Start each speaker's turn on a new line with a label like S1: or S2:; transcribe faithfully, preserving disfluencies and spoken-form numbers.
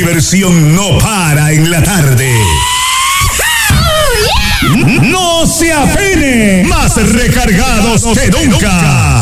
S1: diversión no para en la tarde. ¡No se afine! Más recargados que nunca.